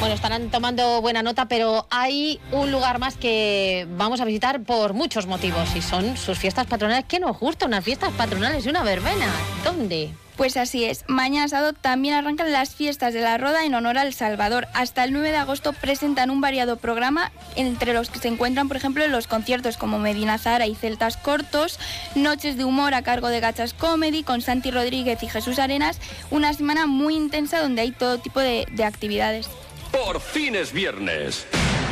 Bueno, estarán tomando buena nota, pero hay un lugar más que vamos a visitar por muchos motivos y son sus fiestas patronales. ¿Qué nos gusta unas fiestas patronales y una verbena? ¿Dónde? Pues así es, mañana sábado también arrancan las fiestas de la Roda en honor al Salvador. Hasta el 9 de agosto presentan un variado programa entre los que se encuentran, por ejemplo, los conciertos como Medina Zahara y Celtas Cortos, noches de humor a cargo de Gachas Comedy con Santi Rodríguez y Jesús Arenas, una semana muy intensa donde hay todo tipo de actividades. Por fin es viernes.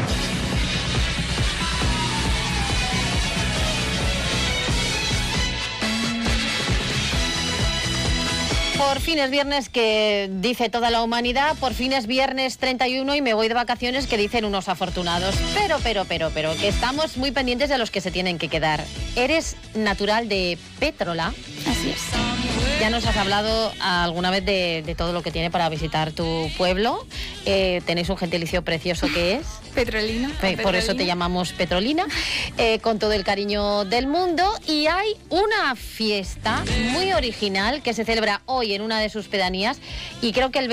Por fin es viernes, que dice toda la humanidad. Por fin es viernes 31 y me voy de vacaciones, que dicen unos afortunados. Pero, que estamos muy pendientes de los que se tienen que quedar. Eres natural de Pétrola. Así es. Ya nos has hablado alguna vez de todo lo que tiene para visitar tu pueblo. Tenéis un gentilicio precioso que es... Petrolina. Por eso te llamamos Petrolina, con todo el cariño del mundo. Y hay una fiesta muy original que se celebra hoy en una de sus pedanías y creo que el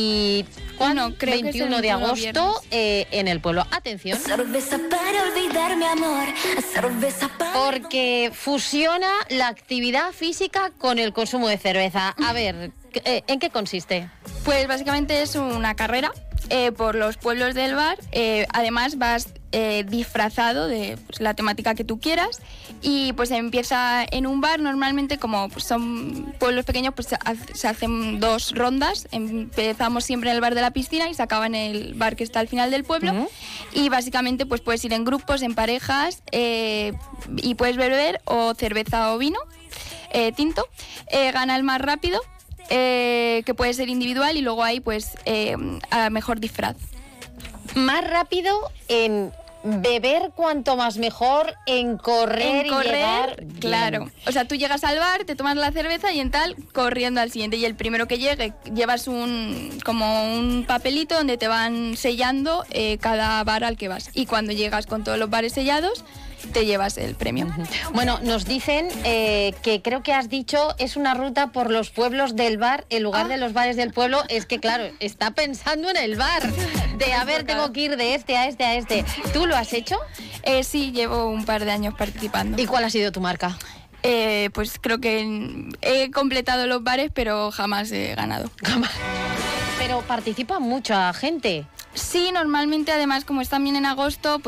21 de agosto en el pueblo. Atención. Cerveza para olvidar mi amor. Cerveza para... Porque fusiona la actividad física con el consumo de cerveza. A ver, ¿en qué consiste? Pues básicamente es una carrera por los pueblos del Var. Además vas disfrazado de la temática que tú quieras y pues empieza en un bar. Normalmente, como pues, son pueblos pequeños, pues se hacen 2 rondas. Empezamos siempre en el bar de la piscina y se acaba en el bar que está al final del pueblo. Y básicamente pues puedes ir en grupos, en parejas, y puedes beber o cerveza o vino tinto. Gana el más rápido, que puede ser individual, y luego hay pues a mejor disfraz. Más rápido en beber, cuanto más mejor, en correr y llegar bien. Claro. O sea, tú llegas al bar, te tomas la cerveza y en tal, corriendo al siguiente. Y el primero que llegue, llevas como un papelito donde te van sellando cada bar al que vas. Y cuando llegas con todos los bares sellados, te llevas el premio. Bueno, nos dicen que creo que has dicho es una ruta por los pueblos del bar en lugar de los bares del pueblo. Es que claro, está pensando en el bar. De a ver, tengo que ir de este a este a este. ¿Tú lo has hecho? Sí, llevo un par de años participando. ¿Y cuál ha sido tu marca? Pues creo que he completado los bares, pero jamás he ganado. Pero participa mucha gente. Sí, normalmente, además, como es también en agosto, pues